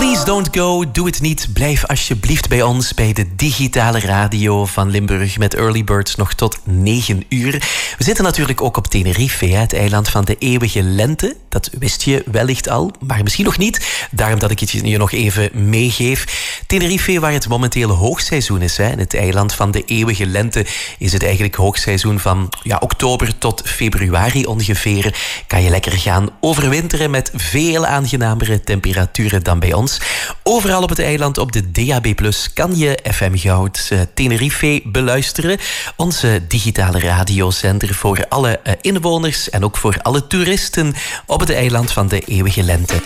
Please don't go, doe het niet. Blijf alsjeblieft bij ons bij de digitale radio van Limburg met Early Birds nog tot 9 uur. We zitten natuurlijk ook op Tenerife, het eiland van de eeuwige lente. Dat wist je wellicht al, maar misschien nog niet. Daarom dat ik het je nog even meegeef. Tenerife, waar het momenteel hoogseizoen is. In het eiland van de eeuwige lente is het eigenlijk hoogseizoen van oktober tot februari ongeveer. Kan je lekker gaan overwinteren met veel aangenamere temperaturen dan bij ons. Overal op het eiland op de DAB+ kan je FM Goud Tenerife beluisteren. Onze digitale radiozender voor alle inwoners en ook voor alle toeristen op het eiland van de eeuwige lente.